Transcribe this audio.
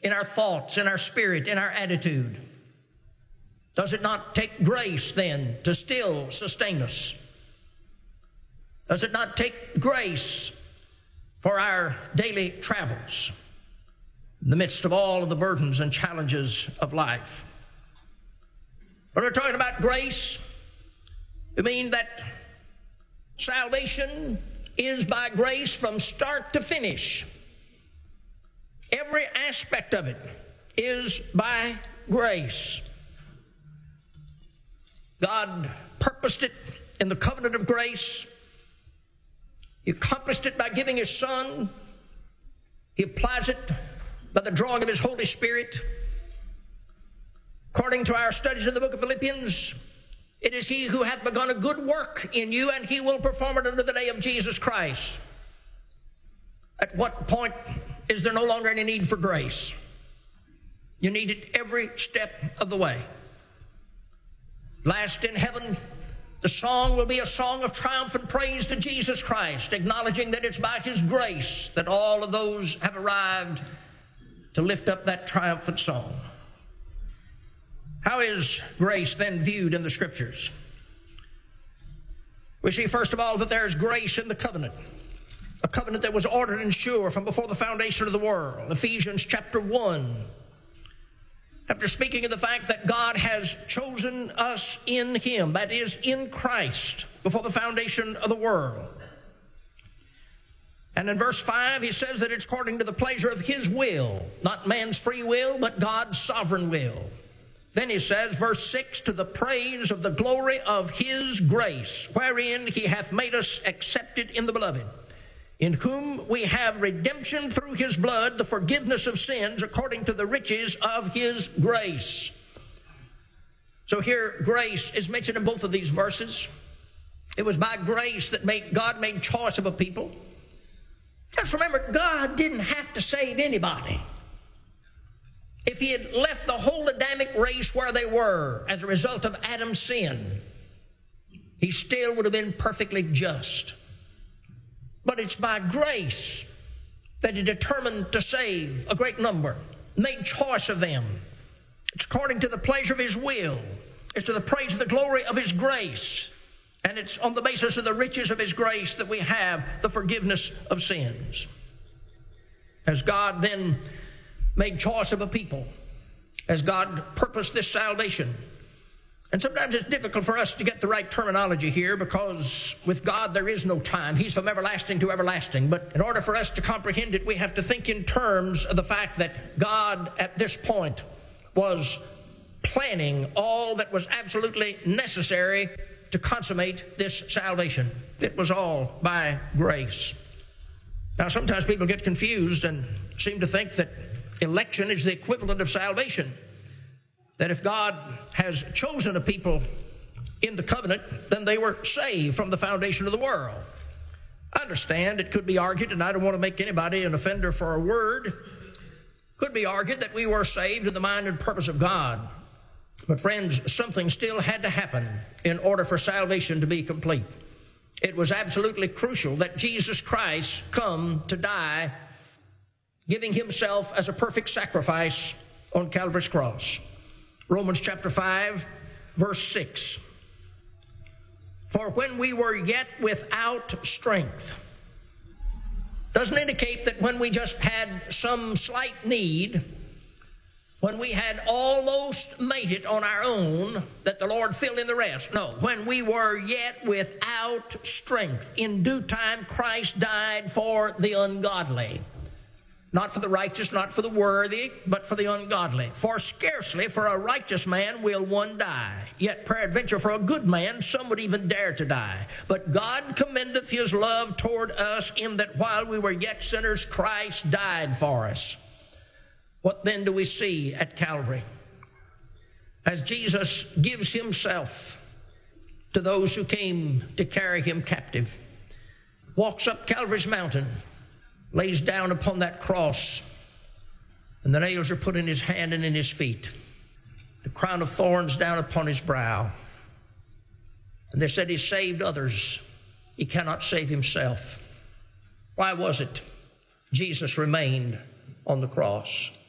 in our thoughts, in our spirit, in our attitude? Does it not take grace then to still sustain us? Does it not take grace for our daily travels in the midst of all of the burdens and challenges of life? When we're talking about grace, we mean that salvation is by grace from start to finish. Every aspect of it is by grace. God purposed it in the covenant of grace. He accomplished it by giving His Son. He applies it by the drawing of His Holy Spirit. According to our studies of the book of Philippians, it is He who hath begun a good work in you, and He will perform it unto the day of Jesus Christ. At what point is there no longer any need for grace? You need it every step of the way. Last in heaven, the song will be a song of triumphant praise to Jesus Christ, acknowledging that it's by His grace that all of those have arrived to lift up that triumphant song. How is grace then viewed in the Scriptures? We see, first of all, that there is grace in the covenant, a covenant that was ordered and sure from before the foundation of the world. Ephesians chapter 1, after speaking of the fact that God has chosen us in Him, that is, in Christ, before the foundation of the world. And in verse 5, he says that it's according to the pleasure of His will, not man's free will, but God's sovereign will. Then he says, verse 6, to the praise of the glory of His grace, wherein He hath made us accepted in the beloved, in whom we have redemption through His blood, the forgiveness of sins, according to the riches of His grace. So here, grace is mentioned in both of these verses. It was by grace that God made choice of a people. Just remember, God didn't have to save anybody. If He had left the whole Adamic race where they were as a result of Adam's sin, He still would have been perfectly just. But it's by grace that He determined to save a great number, made choice of them. It's according to the pleasure of His will. It's to the praise of the glory of His grace. And it's on the basis of the riches of His grace that we have the forgiveness of sins. As God then made choice of a people, as God purposed this salvation. And sometimes it's difficult for us to get the right terminology here, because with God there is no time. He's from everlasting to everlasting. But in order for us to comprehend it, we have to think in terms of the fact that God at this point was planning all that was absolutely necessary to consummate this salvation. It was all by grace. Now sometimes people get confused and seem to think that election is the equivalent of salvation. That if God has chosen a people in the covenant, then they were saved from the foundation of the world. I understand it could be argued, and I don't want to make anybody an offender for a word, could be argued that we were saved in the mind and purpose of God. But friends, something still had to happen in order for salvation to be complete. It was absolutely crucial that Jesus Christ come to die, giving Himself as a perfect sacrifice on Calvary's cross. Romans chapter 5, verse 6. For when we were yet without strength, doesn't indicate that when we just had some slight need, when we had almost made it on our own, that the Lord filled in the rest. No, when we were yet without strength, in due time Christ died for the ungodly. Not for the righteous, not for the worthy, but for the ungodly. For scarcely for a righteous man will one die. Yet peradventure for a good man some would even dare to die. But God commendeth His love toward us, in that while we were yet sinners, Christ died for us. What then do we see at Calvary? As Jesus gives Himself to those who came to carry Him captive, walks up Calvary's mountain, lays down upon that cross, and the nails are put in His hand and in His feet, the crown of thorns down upon His brow. And they said He saved others. He cannot save Himself. Why was it Jesus remained on the cross?